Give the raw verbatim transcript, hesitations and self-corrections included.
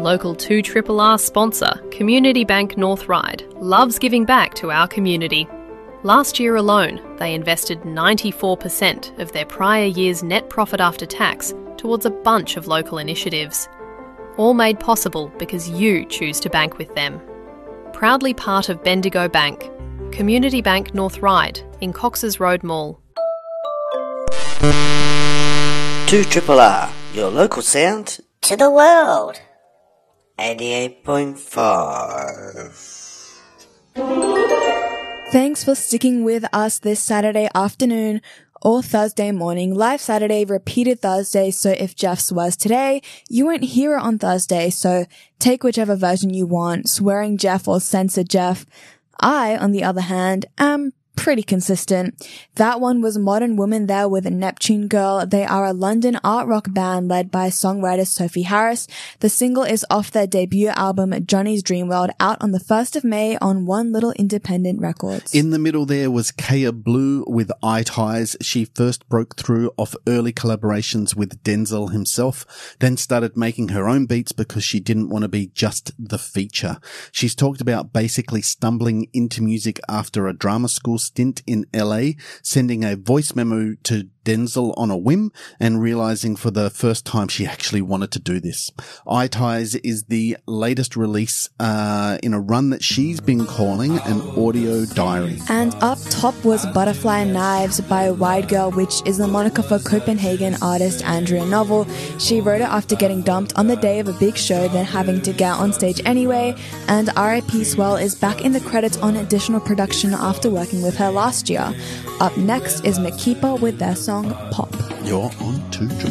local two R R R sponsor, Community Bank North Ryde, loves giving back to our community. Last year alone, they invested ninety-four percent of their prior year's net profit after tax towards a bunch of local initiatives. All made possible because you choose to bank with them. Proudly part of Bendigo Bank, Community Bank North Ryde in Cox's Road Mall. two R R R, your local sound to the world. eighty-eight point five. Thanks for sticking with us this Saturday afternoon or Thursday morning. Live Saturday, repeated Thursday, so if Jeff's was today, you won't hear it on Thursday, so take whichever version you want, swearing Jeff or censor Jeff. I, on the other hand, am pretty consistent. That one was Modern Woman there with a Neptune Girl. They are a London art rock band led by songwriter Sophie Harris. The single is off their debut album Johnny's Dream World, out on the first of May on One Little Independent Records. In the middle there was Kaya Blue with Eye Ties. She first broke through off early collaborations with Denzel himself, then started making her own beats because she didn't want to be just the feature. She's talked about basically stumbling into music after a drama school stint in L A, sending a voice memo to Denzel on a whim and realizing for the first time she actually wanted to do this. Eye Ties is the latest release uh, in a run that she's been calling an audio diary. And up top was Butterfly Knives by Wide Girl, which is the moniker for Copenhagen artist Andrea Novel. She wrote it after getting dumped on the day of a big show, then having to get on stage anyway, and R I P Swell is back in the credits on additional production after working with her last year. Up next is Makipa with their song Pop. You're on two